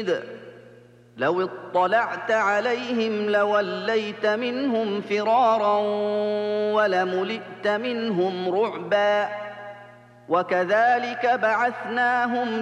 شديد لو اطلعت عليهم لوليت منهم فرارا ولملئت منهم رعبا وكذلك بعثناهم